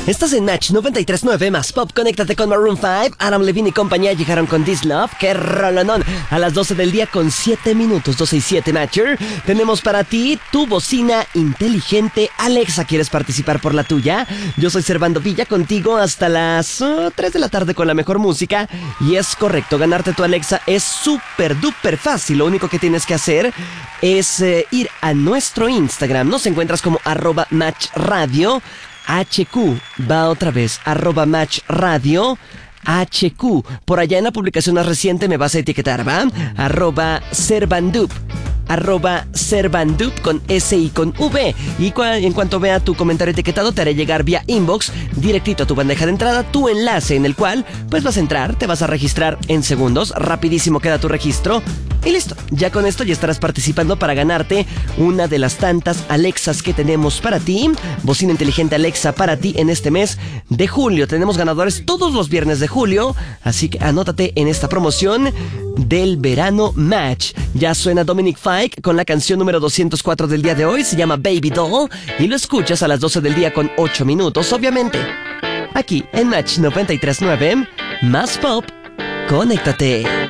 Estás en Match 93.9 más Pop. Conéctate con Maroon 5. Adam Levine y compañía llegaron con This Love. ¡Qué rolonón! A las 12 del día con 7 minutos. 12 y 7, Matcher. Tenemos para ti tu bocina inteligente Alexa. ¿Quieres participar por la tuya? Yo soy Servando Villa, contigo hasta las 3 de la tarde con la mejor música. Y es correcto, ganarte tu Alexa es súper duper fácil. Lo único que tienes que hacer es ir a nuestro Instagram. Nos encuentras como @matchradio. HQ, va otra vez, @matchradio HQ. Por allá en la publicación más reciente me vas a etiquetar, ¿va? @servandup con S y con V. Y en cuanto vea tu comentario etiquetado, te haré llegar vía inbox directito a tu bandeja de entrada tu enlace, en el cual pues vas a entrar, te vas a registrar en segundos, rapidísimo queda tu registro y listo. Ya con esto ya estarás participando para ganarte una de las tantas Alexas que tenemos para ti. Bocina inteligente Alexa para ti en este mes de julio. Tenemos ganadores todos los viernes de julio, así que anótate en esta promoción del verano Match. Ya suena Dominic Fike con la canción número 204 del día de hoy. Se llama Baby Doll y lo escuchas a las 12 del día con 8 minutos, obviamente. Aquí en Match 93.9, más Pop. Conéctate.